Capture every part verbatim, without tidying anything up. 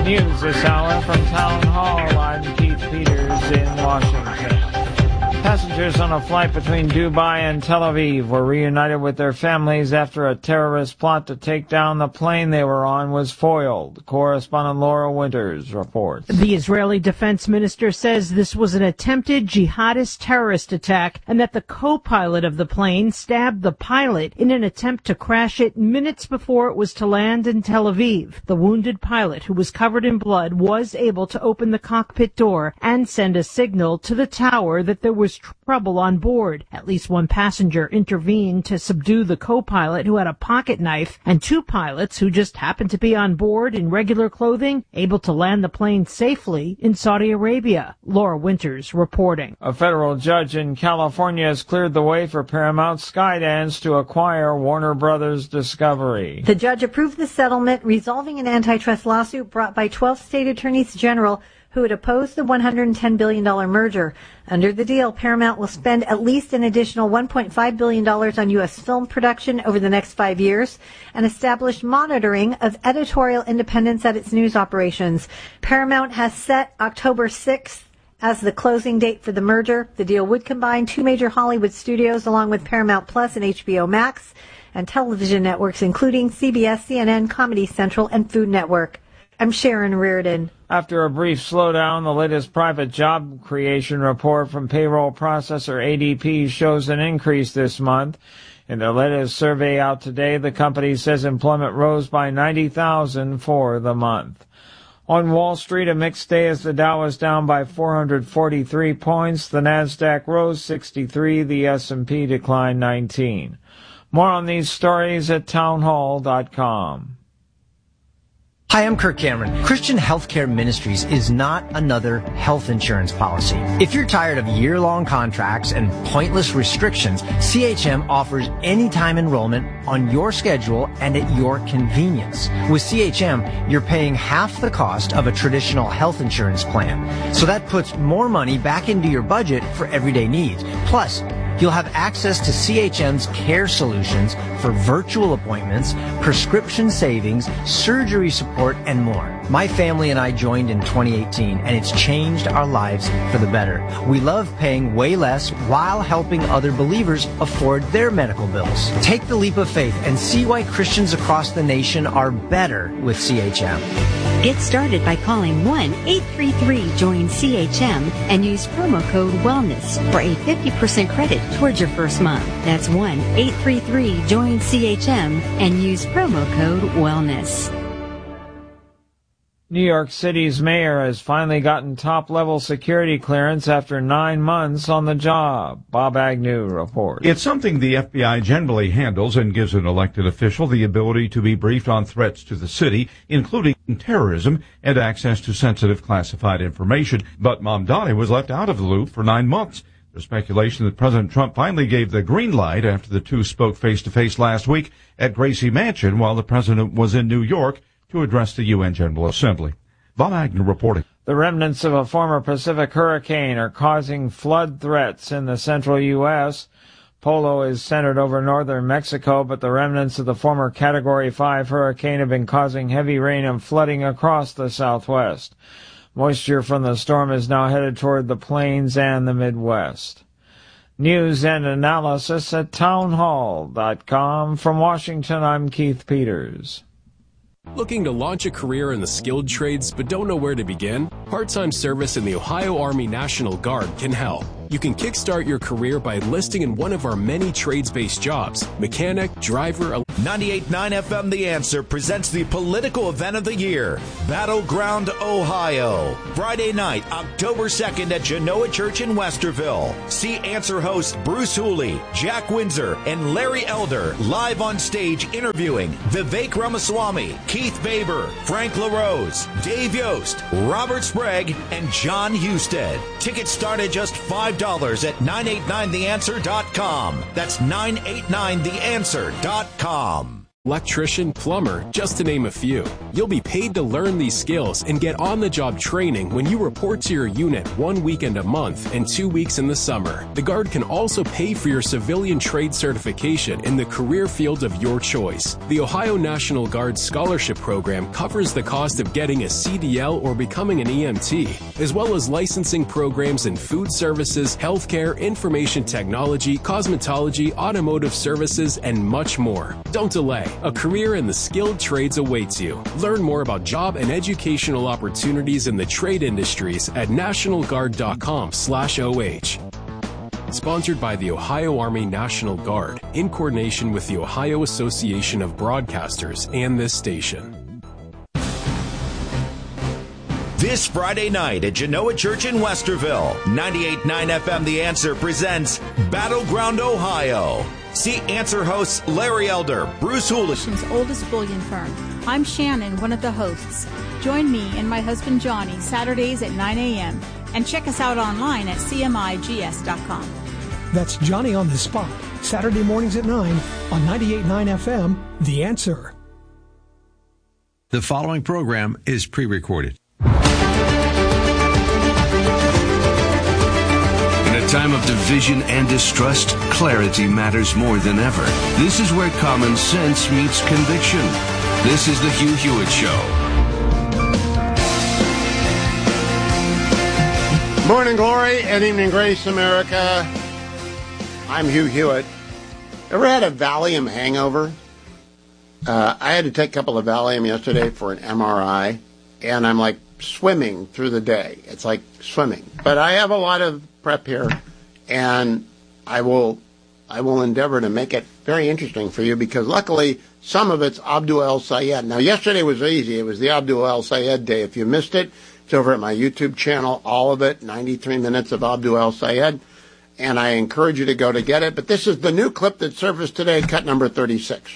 News this hour from Town Hall. I'm Keith Peters in Washington. Passengers on a flight between Dubai and Tel Aviv were reunited with their families after a terrorist plot to take down the plane they were on was foiled. Correspondent Laura Winters reports. The Israeli defense minister says this was an attempted jihadist terrorist attack and that the co-pilot of the plane stabbed the pilot in an attempt to crash it minutes before it was to land in Tel Aviv. The wounded pilot, who was covered in blood, was able to open the cockpit door and send a signal to the tower that there was trouble on board. At least one passenger intervened to subdue the co-pilot, who had a pocket knife, and two pilots who just happened to be on board in regular clothing, able to land the plane safely in Saudi Arabia. Laura Winters reporting. A federal judge in California has cleared the way for Paramount Skydance to acquire Warner Brothers Discovery. The judge approved the settlement, resolving an antitrust lawsuit brought by twelve state attorneys general who had opposed the one hundred ten billion dollars merger. Under the deal, Paramount will spend at least an additional one point five billion dollars on U S film production over the next five years and establish monitoring of editorial independence at its news operations. Paramount has set October sixth as the closing date for the merger. The deal would combine two major Hollywood studios along with Paramount Plus and H B O Max and television networks including C B S, C N N, Comedy Central, and Food Network. I'm Sharon Reardon. After a brief slowdown, the latest private job creation report from payroll processor A D P shows an increase this month. In the latest survey out today, the company says employment rose by ninety thousand for the month. On Wall Street, a mixed day as the Dow was down by four hundred forty-three points. The Nasdaq rose sixty-three. The S and P declined nineteen. More on these stories at townhall dot com. Hi, I'm Kirk Cameron. Christian Healthcare Ministries is not another health insurance policy. If you're tired of year-long contracts and pointless restrictions, C H M offers anytime enrollment on your schedule and at your convenience. With C H M, you're paying half the cost of a traditional health insurance plan. So that puts more money back into your budget for everyday needs. Plus, you'll have access to C H M's care solutions for virtual appointments, prescription savings, surgery support, and more. My family and I joined in twenty eighteen, and it's changed our lives for the better. We love paying way less while helping other believers afford their medical bills. Take the leap of faith and see why Christians across the nation are better with C H M. Get started by calling one eight three three join C H M and use promo code WELLNESS for a fifty percent credit towards your first month. That's one eight three three join C H M and use promo code WELLNESS. New York City's mayor has finally gotten top-level security clearance after nine months on the job. Bob Agnew reports. It's something the F B I generally handles and gives an elected official the ability to be briefed on threats to the city, including terrorism and access to sensitive classified information. But Mamdani was left out of the loop for nine months. There's speculation that President Trump finally gave the green light after the two spoke face-to-face last week at Gracie Mansion while the president was in New York to address the U N General Assembly. Bob Agnew reporting. The remnants of a former Pacific hurricane are causing flood threats in the central U S Polo is centered over northern Mexico, but the remnants of the former Category five hurricane have been causing heavy rain and flooding across the southwest. Moisture from the storm is now headed toward the plains and the Midwest. News and analysis at townhall dot com. From Washington, I'm Keith Peters. Looking to launch a career in the skilled trades but don't know where to begin? Part-time service in the Ohio Army National Guard can help. You can kickstart your career by enlisting in one of our many trades-based jobs: mechanic, driver. ninety-eight point nine F M The Answer presents the political event of the year, Battleground Ohio. Friday night, October second at Genoa Church in Westerville. See Answer hosts Bruce Hooley, Jack Windsor, and Larry Elder live on stage interviewing Vivek Ramaswamy, Keith Baber, Frank LaRose, Dave Yost, Robert Sprague, and John Husted. Tickets start at just five dollars at nine eight nine the answer dot com. That's nine eight nine the answer dot com. electrician, plumber, just to name a few. You'll be paid to learn these skills and get on-the-job training when you report to your unit one weekend a month and two weeks in the summer. The Guard can also pay for your civilian trade certification in the career field of your choice. The Ohio National Guard Scholarship Program covers the cost of getting a C D L or becoming an E M T, as well as licensing programs in food services, healthcare, information technology, cosmetology, automotive services, and much more. Don't delay. A career in the skilled trades awaits you. Learn more about job and educational opportunities in the trade industries at nationalguard.com slash OH. Sponsored by the Ohio Army National Guard in coordination with the Ohio Association of Broadcasters and this station. This Friday night at Genoa Church in Westerville, ninety-eight point nine F M The Answer presents Battleground Ohio. See Answer hosts Larry Elder, Bruce Hooligan's oldest bullion firm. I'm Shannon, one of the hosts. Join me and my husband Johnny Saturdays at nine a.m. and check us out online at c m i g s dot com. That's Johnny on the Spot, Saturday mornings at nine on ninety-eight point nine F M The Answer. The following program is pre-recorded. In a time of division and distrust, clarity matters more than ever. This is where common sense meets conviction. This is the Hugh Hewitt Show. Morning glory and evening grace, America. I'm Hugh Hewitt. Ever had a Valium hangover? Uh, I had to take a couple of Valium yesterday for an M R I, and I'm like swimming through the day. It's like swimming. But I have a lot of prep here, and I will I will endeavor to make it very interesting for you, because luckily some of it's Abdul El Sayed. Now, yesterday was easy. It was the Abdul El Sayed day. If you missed it, it's over at my YouTube channel, all of it, ninety-three minutes of Abdul El Sayed, and I encourage you to go to get it. But this is the new clip that surfaced today, cut number thirty-six.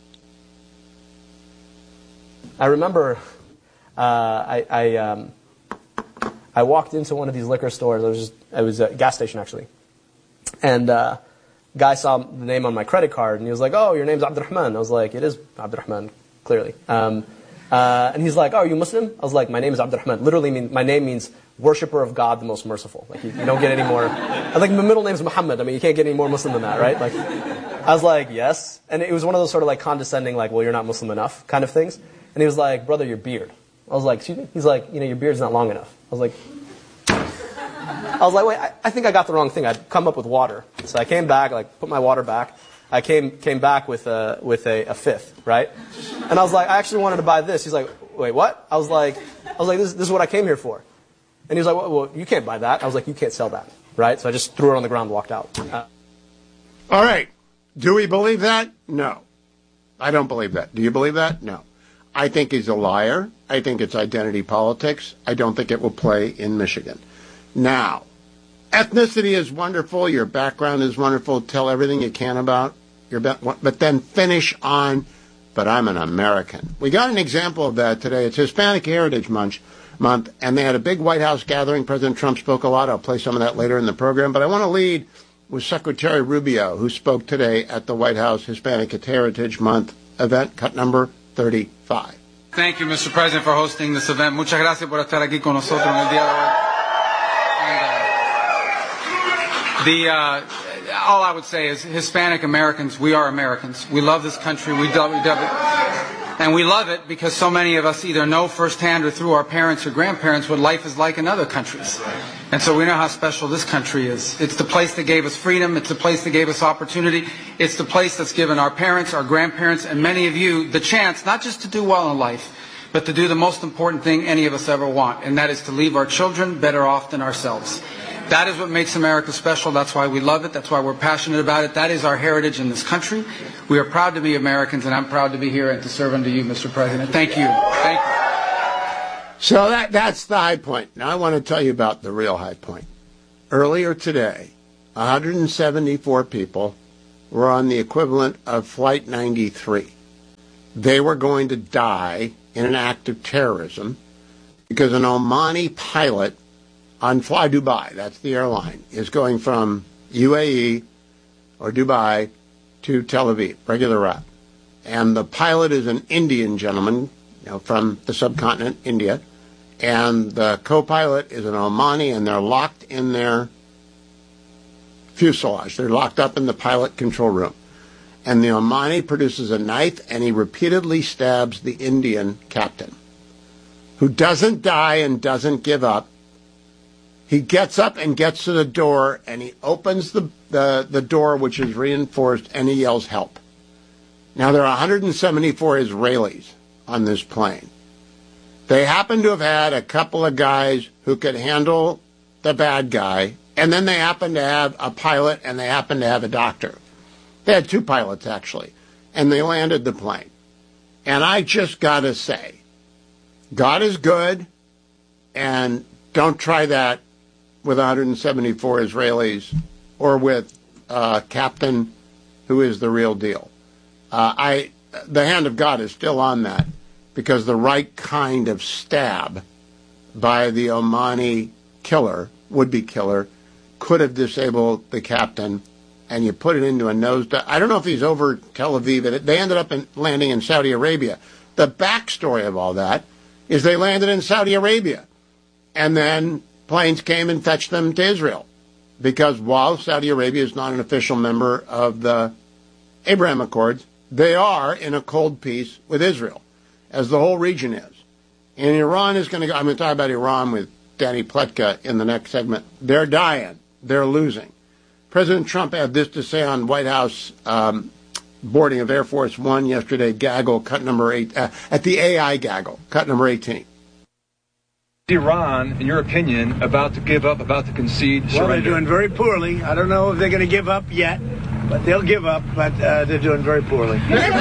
I remember uh, I I, um, I walked into one of these liquor stores. It was just, it was a gas station, actually, and uh, guy saw the name on my credit card, and he was like, "Oh, your name's Abdurrahman." I was like, "It is Abdurrahman, clearly." Um, Uh, and he's like, "Oh, are you Muslim?" I was like, "My name is Abdurrahman." Literally, mean, my name means worshiper of God, the most merciful. Like, you, you don't get any more. I was like, my middle name's Muhammad. I mean, you can't get any more Muslim than that, right? Like, I was like, "Yes." And it was one of those sort of like condescending, like, "Well, you're not Muslim enough," kind of things. And he was like, "Brother, your beard." I was like, "Excuse me?" He's like, "You know, your beard's not long enough." I was like, I was like, "Wait, I, I think I got the wrong thing." I'd come up with water, so I came back, like, put my water back. I came came back with a with a, a fifth, right? And I was like, "I actually wanted to buy this." He's like, "Wait, what?" I was like, "I was like, this, this is what I came here for." And he was like, well, well, you can't buy that." I was like, "You can't sell that," right? So I just threw it on the ground and walked out. Uh, All right. Do we believe that? No. I don't believe that. Do you believe that? No. I think he's a liar. I think it's identity politics. I don't think it will play in Michigan. Now, ethnicity is wonderful. Your background is wonderful. Tell everything you can about your background. But then finish on, "But I'm an American." We got an example of that today. It's Hispanic Heritage Month, month, and they had a big White House gathering. President Trump spoke a lot. I'll play some of that later in the program. But I want to lead with Secretary Rubio, who spoke today at the White House Hispanic Heritage Month event, cut number thirty-five. Thank you, Mister President, for hosting this event. Muchas gracias por estar aquí con nosotros en el día de hoy. And, uh, the, uh, all I would say is Hispanic Americans, we are Americans. We love this country. We love it. And we love it because so many of us either know firsthand or through our parents or grandparents what life is like in other countries. And so we know how special this country is. It's the place that gave us freedom. It's the place that gave us opportunity. It's the place that's given our parents, our grandparents, and many of you the chance not just to do well in life, but to do the most important thing any of us ever want, and that is to leave our children better off than ourselves. That is what makes America special. That's why we love it. That's why we're passionate about it. That is our heritage in this country. We are proud to be Americans, and I'm proud to be here and to serve under you, Mister President. Thank you. Thank you. So that that's the high point. Now I want to tell you about the real high point. Earlier today, one hundred seventy-four people were on the equivalent of Flight ninety-three. They were going to die in an act of terrorism because an Omani pilot on Fly Dubai, that's the airline, is going from U A E or Dubai to Tel Aviv, regular route. and the pilot is an Indian gentleman, you know, from the subcontinent, India, and the co-pilot is an Omani, and they're locked in their fuselage. They're locked up in the pilot control room. And the Omani produces a knife, and he repeatedly stabs the Indian captain, who doesn't die and doesn't give up. He gets up and gets to the door, and he opens the, the, the door, which is reinforced, and he yells, help. Now, there are one hundred seventy-four Israelis on this plane. They happen to have had a couple of guys who could handle the bad guy, and then they happen to have a pilot, and they happen to have a doctor. They had two pilots, actually, and they landed the plane. And I just got to say, God is good, and don't try that with one hundred seventy-four Israelis or with uh, Captain, who is the real deal. Uh, I, the hand of God is still on that, because the right kind of stab by the Omani killer, would-be killer, could have disabled the captain, and you put it into a nosedive. I don't know if he's over Tel Aviv, but they ended up in, landing in Saudi Arabia. The backstory of all that is they landed in Saudi Arabia, and then planes came and fetched them to Israel, because while Saudi Arabia is not an official member of the Abraham Accords, they are in a cold peace with Israel, as the whole region is. And Iran is going to go, I'm going to talk about Iran with Danny Pletka in the next segment. They're dying. They're losing. President Trump had this to say on White House um, boarding of Air Force One yesterday, gaggle, cut number eight, uh, at the A I gaggle, cut number eighteen. Iran, in your opinion, about to give up, about to concede, well, surrender? They're doing very poorly. I don't know if they're going to give up yet, but they'll give up, but uh, they're doing very poorly.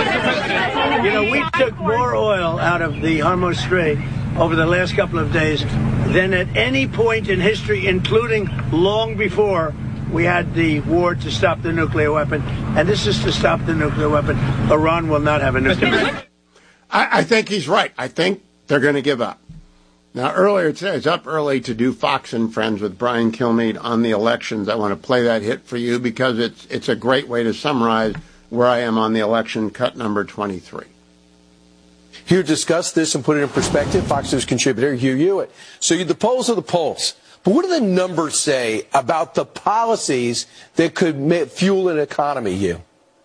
You know, we took more oil out of the Hormuz Strait over the last couple of days than at any point in history, including long before we had the war to stop the nuclear weapon. And this is to stop the nuclear weapon. Iran will not have a nuclear weapon. I, I think he's right. I think they're going to give up. Now, earlier today, it's up early to do Fox and Friends with Brian Kilmeade on the elections. I want to play that hit for you because it's it's a great way to summarize where I am on the election, cut number twenty-three. Here to discuss this and put it in perspective, Fox News contributor Hugh Hewitt. So you, the polls are the polls. But what do the numbers say about the policies that could fuel an economy, Hugh?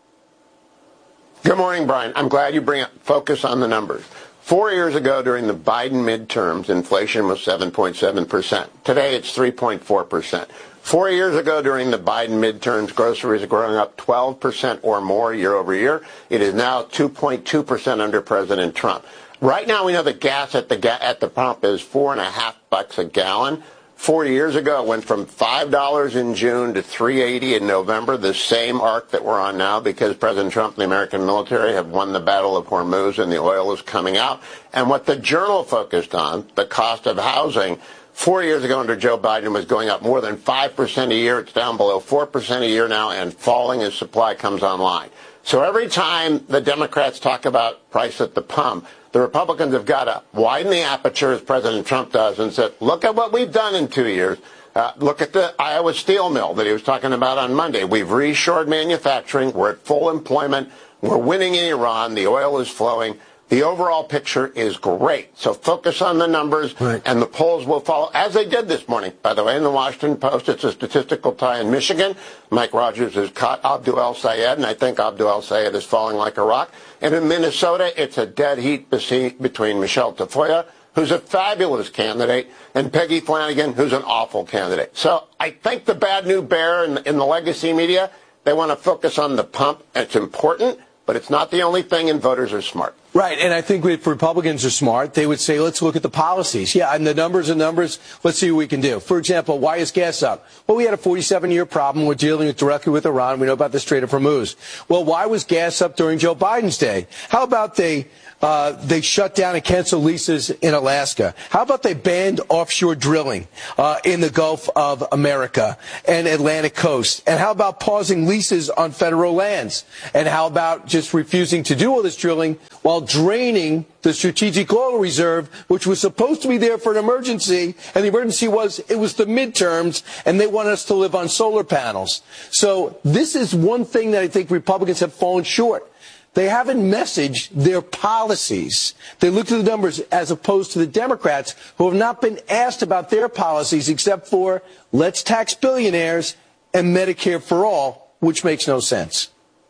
Good morning, Brian. I'm glad you bring up focus on the numbers. Four years ago, during the Biden midterms, inflation was seven point seven percent. Today, it's three point four percent. Four years ago, during the Biden midterms, groceries are growing up twelve percent or more year over year. It is now two point two percent under President Trump. Right now, we know that gas at the ga- at the pump is four and a half bucks a gallon. Four years ago, it went from five dollars in June to three eighty in November, the same arc that we're on now because President Trump and the American military have won the Battle of Hormuz and the oil is coming out. And what the Journal focused on, the cost of housing, four years ago under Joe Biden was going up more than five percent a year. It's down below four percent a year now and falling as supply comes online. So every time the Democrats talk about price at the pump, the Republicans have got to widen the aperture, as President Trump does, and said, look at what we've done in two years. Uh, look at the Iowa steel mill that he was talking about on Monday. We've reshored manufacturing. We're at full employment. We're winning in Iran. The oil is flowing. The overall picture is great. So focus on the numbers, right, and the polls will follow, as they did this morning. By the way, in the Washington Post, it's a statistical tie in Michigan. Mike Rogers has caught Abdul El-Sayed, and I think Abdul El-Sayed is falling like a rock. And in Minnesota, it's a dead heat between Michelle Tafoya, who's a fabulous candidate, and Peggy Flanagan, who's an awful candidate. So I think the bad news bear in, in the legacy media, they want to focus on the pump. It's important, but it's not the only thing, and voters are smart. Right, and I think if Republicans are smart, they would say, let's look at the policies. Yeah, and the numbers are numbers. Let's see what we can do. For example, why is gas up? Well, we had a forty-seven-year problem. We're dealing with directly with Iran. We know about the Strait of Hormuz. Well, why was gas up during Joe Biden's day? How about they uh, they shut down and canceled leases in Alaska? How about they banned offshore drilling uh, in the Gulf of America and Atlantic coast? And how about pausing leases on federal lands? And how about just refusing to do all this drilling while draining the Strategic Oil Reserve, which was supposed to be there for an emergency, and the emergency was, it was the midterms, and they want us to live on solar panels. So this is one thing that I think Republicans have fallen short. They haven't messaged their policies. They look to the numbers as opposed to the Democrats, who have not been asked about their policies except for let's tax billionaires and Medicare for all, which makes no sense.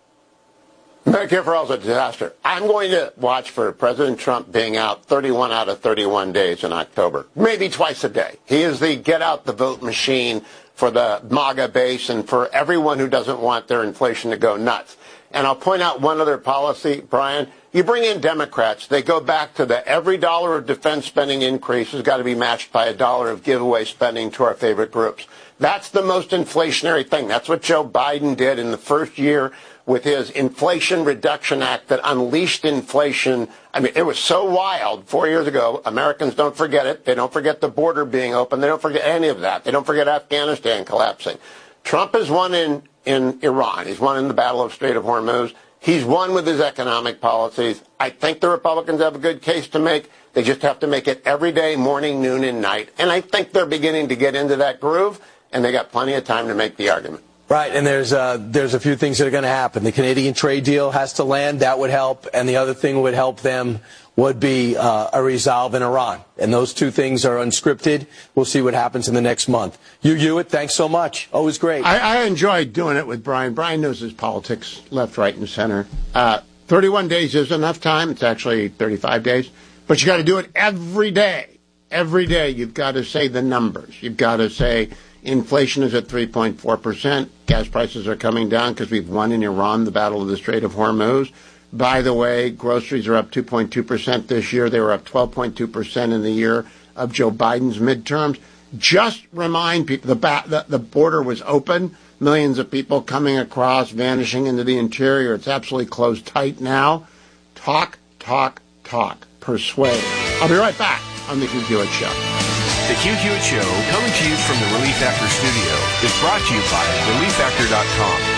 Medicare for all is a disaster. I'm going to watch for President Trump being out thirty-one out of thirty-one days in October, maybe twice a day. He is the get out the vote machine for the MAGA base and for everyone who doesn't want their inflation to go nuts. And I'll point out one other policy, Brian. You bring in Democrats, they go back to the every dollar of defense spending increase has got to be matched by a dollar of giveaway spending to our favorite groups. That's the most inflationary thing. That's what Joe Biden did in the first year with his Inflation Reduction Act that unleashed inflation. I mean, it was so wild four years ago. Americans don't forget it. They don't forget the border being open. They don't forget any of that. They don't forget Afghanistan collapsing. Trump has won in, in Iran. He's won in the Battle of Strait of Hormuz. He's won with his economic policies. I think the Republicans have a good case to make. They just have to make it every day, morning, noon, and night. And I think they're beginning to get into that groove, and they got plenty of time to make the argument. Right, and there's uh, there's a few things that are going to happen. The Canadian trade deal has to land. That would help. And the other thing would help them would be uh, a resolve in Iran. And those two things are unscripted. We'll see what happens in the next month. Hugh Hewitt, thanks so much. Always great. I, I enjoy doing it with Brian. Brian knows his politics, left, right, and center. Uh, thirty-one days is enough time. It's actually thirty-five days. But you got to do it every day. Every day you've got to say the numbers. You've got to say inflation is at three point four percent. Gas prices are coming down because we've won in Iran the Battle of the Strait of Hormuz. By the way, groceries are up two point two percent this year. They were up twelve point two percent in the year of Joe Biden's midterms. Just remind people the, ba- the, the border was open. Millions of people coming across, vanishing into the interior. It's absolutely closed tight now. Talk, talk, talk. Persuade. I'll be right back on the Hugh Hewitt Show. The Hugh Hewitt Show, coming to you from the Relief Factor studio, is brought to you by relief factor dot com.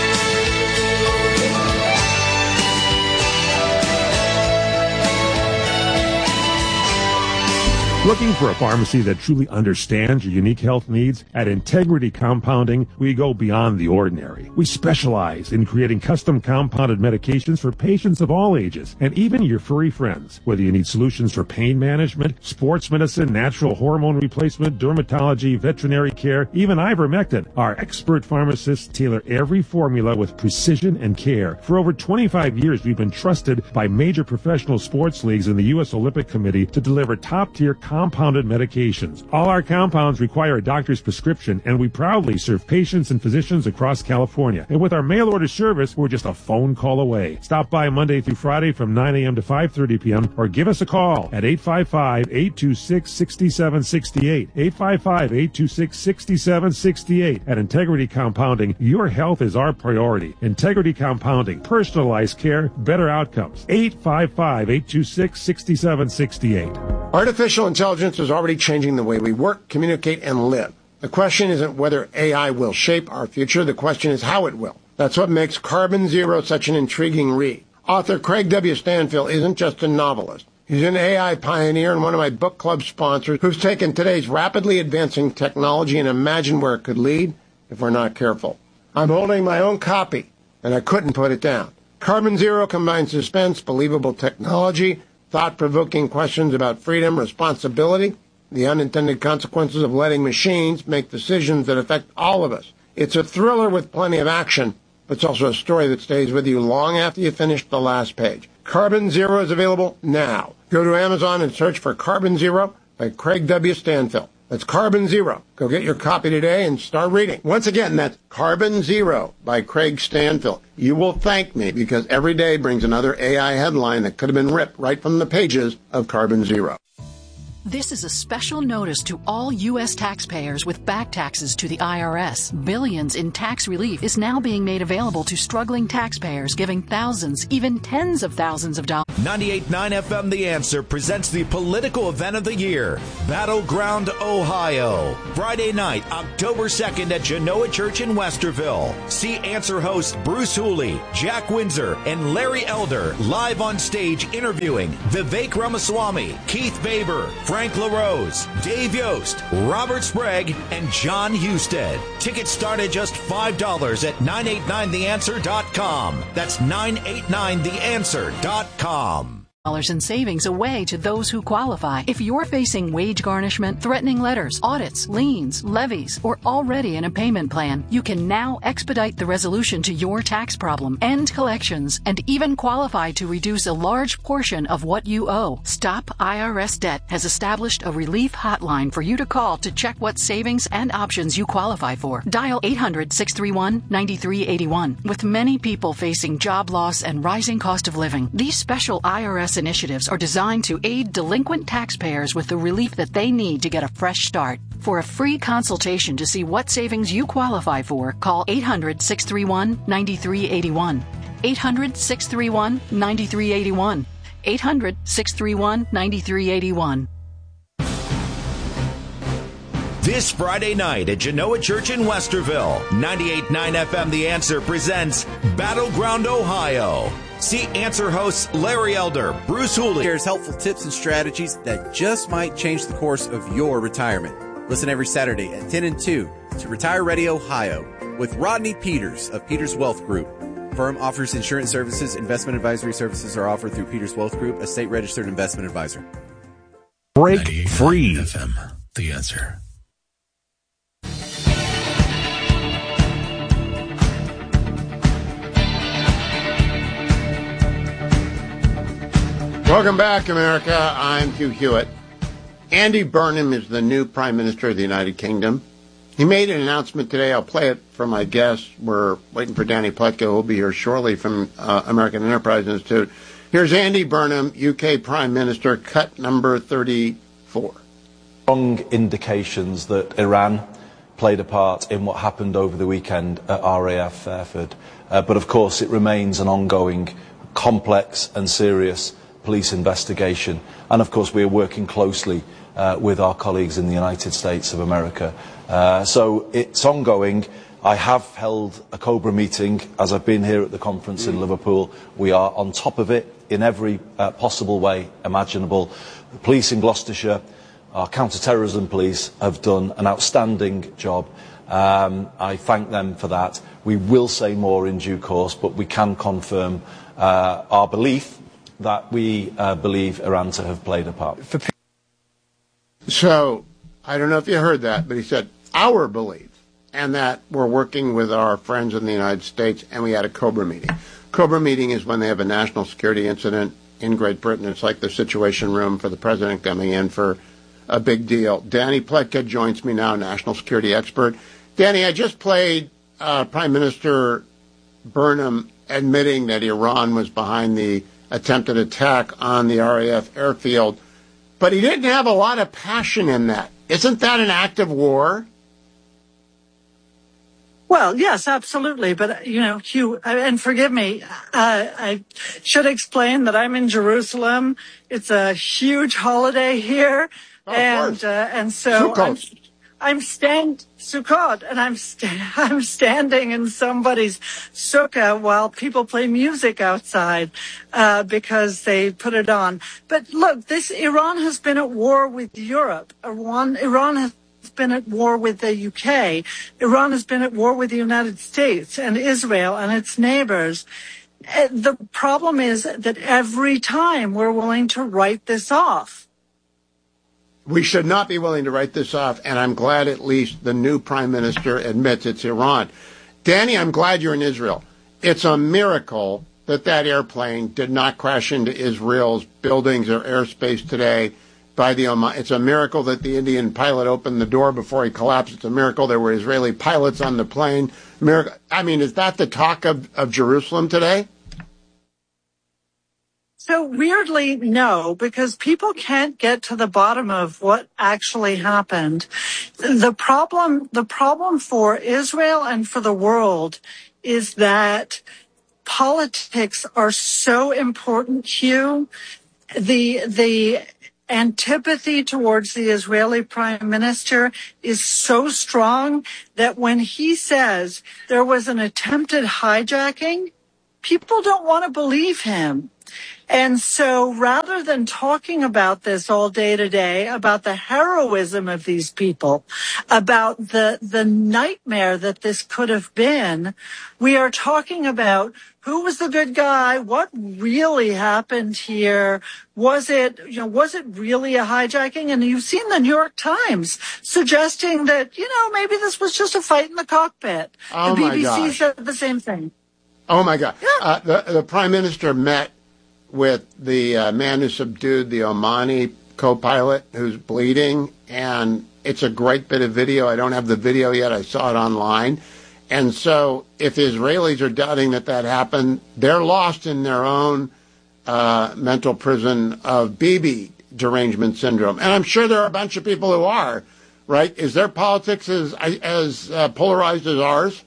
Looking for a pharmacy that truly understands your unique health needs? At Integrity Compounding, we go beyond the ordinary. We specialize in creating custom compounded medications for patients of all ages, and even your furry friends. Whether you need solutions for pain management, sports medicine, natural hormone replacement, dermatology, veterinary care, even ivermectin, our expert pharmacists tailor every formula with precision and care. For over twenty-five years, we've been trusted by major professional sports leagues and the U S Olympic Committee to deliver top-tier compounded medications. All our compounds require a doctor's prescription, and we proudly serve patients and physicians across California. And with our mail order service, we're just a phone call away. Stop by Monday through Friday from nine a.m. to five thirty p.m. or give us a call at eight five five, eight two six, six seven six eight. eight five five, eight two six, six seven six eight. At Integrity Compounding, your health is our priority. Integrity Compounding, personalized care, better outcomes. eight five five, eight two six, six seven six eight. Artificial intelligence is already changing the way we work, communicate, and live. The question isn't whether A I will shape our future. The question is how it will. That's what makes Carbon Zero such an intriguing read. Author Craig W. Stanfill isn't just a novelist. He's an A I pioneer and one of my book club sponsors who's taken today's rapidly advancing technology and imagined where it could lead if we're not careful. I'm holding my own copy, and I couldn't put it down. Carbon Zero combines suspense, believable technology, thought-provoking questions about freedom, responsibility, the unintended consequences of letting machines make decisions that affect all of us. It's a thriller with plenty of action, but it's also a story that stays with you long after you finish the last page. Carbon Zero is available now. Go to Amazon and search for Carbon Zero by Craig W. Stanfill. That's Carbon Zero. Go get your copy today and start reading. Once again, that's Carbon Zero by Craig Stanfill. You will thank me because every day brings another A I headline that could have been ripped right from the pages of Carbon Zero. This is a special notice to all U S taxpayers with back taxes to the I R S. Billions in tax relief is now being made available to struggling taxpayers, giving thousands, even tens of thousands of dollars. ninety-eight point nine F M The Answer presents the political event of the year, Battleground, Ohio. Friday night, October second at Genoa Church in Westerville. See Answer hosts Bruce Hooley, Jack Windsor, and Larry Elder live on stage interviewing Vivek Ramaswamy, Keith Baber, Frank LaRose, Dave Yost, Robert Sprague, and John Husted. Tickets start at just five dollars at nine eight nine the answer dot com. That's nine eight nine the answer dot com. Dollars in savings away to those who qualify. If you're facing wage garnishment, threatening letters, audits, liens, levies, or already in a payment plan, you can now expedite the resolution to your tax problem, end collections, and even qualify to reduce a large portion of what you owe. Stop I R S Debt has established a relief hotline for you to call to check what savings and options you qualify for. Dial eight hundred, six three one, nine three eight one. With many people facing job loss and rising cost of living, these special I R S initiatives are designed to aid delinquent taxpayers with the relief that they need to get a fresh start. For a free consultation to see what savings you qualify for, call eight hundred, six three one, nine three eight one. eight hundred, six three one, nine three eight one. eight hundred, six three one, nine three eight one. This Friday night at Genoa Church in Westerville, ninety-eight point nine F M The Answer presents Battleground, Ohio. See Answer hosts Larry Elder, Bruce Hooley. Shares helpful tips and strategies that just might change the course of your retirement. Listen every Saturday at ten and two to Retire Ready Ohio with Rodney Peters of Peters Wealth Group. Firm offers insurance services. Investment advisory services are offered through Peters Wealth Group, a state-registered investment advisor. Break free. F M, The Answer. Welcome back, America. I'm Hugh Hewitt. Andy Burnham is the new Prime Minister of the United Kingdom. He made an announcement today. I'll play it for my guests. We're waiting for Danny Pletka, who will be here shortly from uh, American Enterprise Institute. Here's Andy Burnham, U K Prime Minister, cut number thirty-four. Strong indications that Iran played a part in what happened over the weekend at R A F Fairford. Uh, but of course, it remains an ongoing, complex and serious police investigation, and of course we are working closely uh, with our colleagues in the United States of America. Uh, so it's ongoing. I have held a COBRA meeting as I've been here at the conference in Liverpool. We are on top of it in every uh, possible way imaginable. The police in Gloucestershire, our counter-terrorism police, have done an outstanding job. Um, I thank them for that. We will say more in due course, but we can confirm uh, our belief that we uh, believe Iran to have played a part. So, I don't know if you heard that, but he said, our belief, and that we're working with our friends in the United States, and we had a COBRA meeting. COBRA meeting is when they have a national security incident in Great Britain. It's like the Situation Room for the president coming in for a big deal. Danny Pletka joins me now, national security expert. Danny, I just played uh, Prime Minister Burnham admitting that Iran was behind the attempted attack on the R A F airfield, but he didn't have a lot of passion in that. Isn't that an act of war? Well, yes, absolutely. But, you know, Hugh, and forgive me, uh, I should explain that I'm in Jerusalem. It's a huge holiday here. Oh, and, uh, and so I'm, I'm stand Sukkot, and I'm sta- I'm standing in somebody's sukkah while people play music outside uh, because they put it on. But look, this Iran has been at war with Europe. Iran, Iran has been at war with the U K. Iran has been at war with the United States and Israel and its neighbors. Uh, the problem is that every time we're willing to write this off. We should not be willing to write this off, and I'm glad at least the new prime minister admits it's Iran. Danny, I'm glad you're in Israel. It's a miracle that that airplane did not crash into Israel's buildings or airspace today by the Oman. It's a miracle that the Indian pilot opened the door before he collapsed. It's a miracle there were Israeli pilots on the plane. Miracle. I mean, is that the talk of, of Jerusalem today? So weirdly, no, because people can't get to the bottom of what actually happened. The problem, the problem for Israel and for the world is that politics are so important, Hugh. The, the antipathy towards the Israeli prime minister is so strong that when he says there was an attempted hijacking, people don't want to believe him. And so rather than talking about this all day to day, about the heroism of these people, about the, the nightmare that this could have been, we are talking about who was the good guy, what really happened here, was it, you know, was it really a hijacking? And you've seen the New York Times suggesting that, you know, maybe this was just a fight in the cockpit. Oh, the my B B C gosh. said the same thing. Oh, my God. Yeah. Uh, the, the prime minister met with the uh, man who subdued the Omani co-pilot who's bleeding, and it's a great bit of video. I don't have the video yet. I saw it online. And so if the Israelis are doubting that that happened, they're lost in their own uh, mental prison of Bibi derangement syndrome. And I'm sure there are a bunch of people who are, right? Is their politics as, as uh, polarized as ours?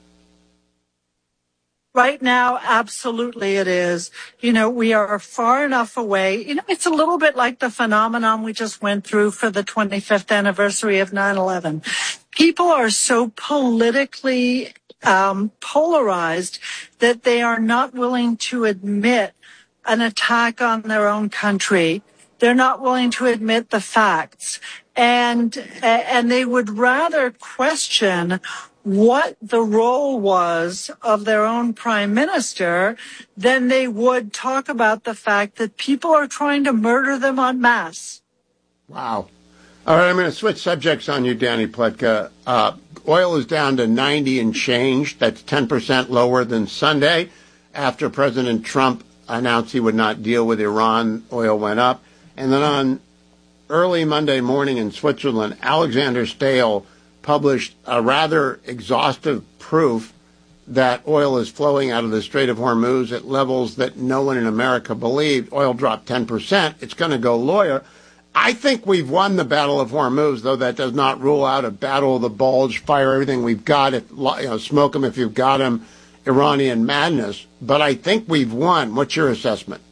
Right now, absolutely it is. You know, we are far enough away. You know, it's a little bit like the phenomenon we just went through for the twenty-fifth anniversary of nine eleven. People are so politically um, polarized that they are not willing to admit an attack on their own country. They're not willing to admit the facts. And, and they would rather question what the role was of their own prime minister than they would talk about the fact that people are trying to murder them en masse. Wow. All right, I'm going to switch subjects on you, Danny Pletka. Uh, oil is down to ninety and change. That's ten percent lower than Sunday after President Trump announced he would not deal with Iran. Oil went up. And then on early Monday morning in Switzerland, Alexander Stahel published a rather exhaustive proof that oil is flowing out of the Strait of Hormuz at levels that no one in America believed. Oil dropped ten percent. It's going to go lower. I think we've won the Battle of Hormuz, though that does not rule out a Battle of the Bulge, fire everything we've got, if, you know, smoke them if you've got them, Iranian madness. But I think we've won. What's your assessment?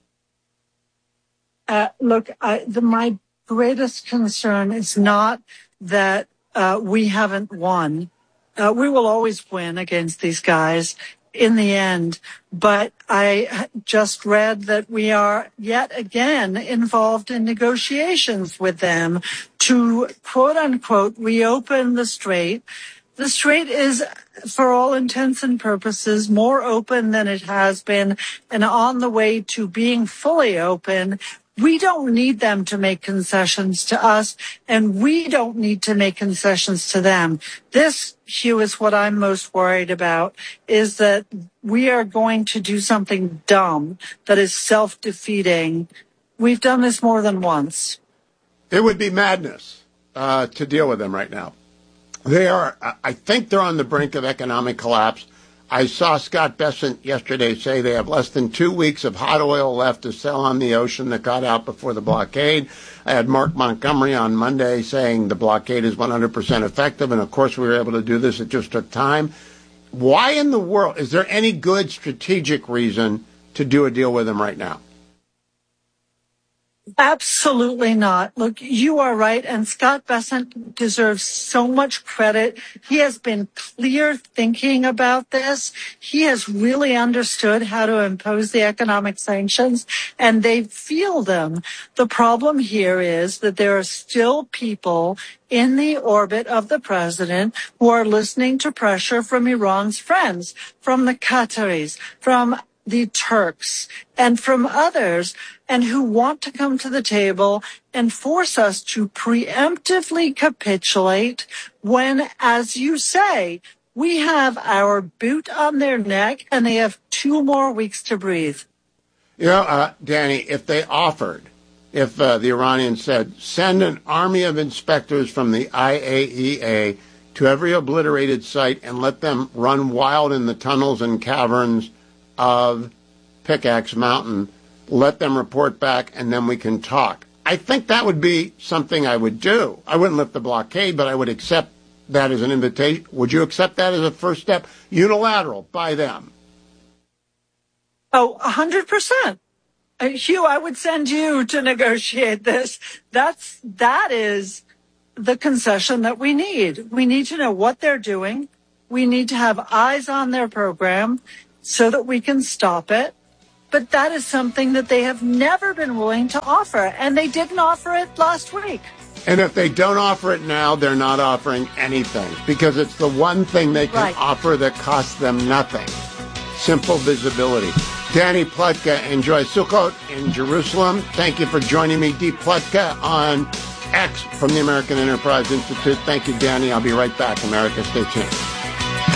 Uh, look, I, the, my greatest concern is not that Uh, we haven't won. Uh, we will always win against these guys in the end. But I just read that we are yet again involved in negotiations with them to, quote unquote, reopen the strait. The strait is, for all intents and purposes, more open than it has been and on the way to being fully open. We don't need them to make concessions to us, and we don't need to make concessions to them. This, Hugh, is what I'm most worried about, is that we are going to do something dumb that is self-defeating. We've done this more than once. It would be madness uh, to deal with them right now. They are, I think they're on the brink of economic collapse. I saw Scott Bessent yesterday say they have less than two weeks of hot oil left to sell on the ocean that got out before the blockade. I had Mark Montgomery on Monday saying the blockade is one hundred percent effective, and of course we were able to do this. It just took time. Why in the world, is there any good strategic reason to do a deal with them right now? Absolutely not. Look, you are right, and Scott Bessent deserves so much credit. He has been clear thinking about this. He has really understood how to impose the economic sanctions, and they feel them. The problem here is that there are still people in the orbit of the president who are listening to pressure from Iran's friends, from the Qataris, from the Turks, and from others, and who want to come to the table and force us to preemptively capitulate when, as you say, we have our boot on their neck and they have two more weeks to breathe. You know, uh, Danny, if they offered, if uh, the Iranians said, send an army of inspectors from the I A E A to every obliterated site and let them run wild in the tunnels and caverns of Pickaxe Mountain, let them report back, and then we can talk. I think that would be something I would do. I wouldn't lift the blockade, but I would accept that as an invitation. Would you accept that as a first step? Unilateral by them. Oh, a hundred percent. Hugh, I would send you to negotiate this. That's, that is the concession that we need. We need to know what they're doing. We need to have eyes on their program so that we can stop it. But that is something that they have never been willing to offer, and they didn't offer it last week. And if they don't offer it now, they're not offering anything, because it's the one thing they can Right. offer that costs them nothing. Simple visibility. Danny Pletka, enjoy Sukkot in Jerusalem. Thank you for joining me, Dee Pletka, on X from the American Enterprise Institute. Thank you, Danny. I'll be right back. America, stay tuned.